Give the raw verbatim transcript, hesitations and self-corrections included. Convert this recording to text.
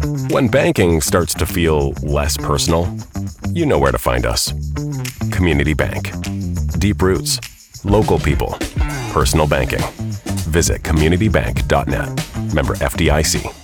When banking starts to feel less personal, you know where to find us. Community Bank. Deep roots, local people, personal banking. Visit community bank dot net. Member F D I C.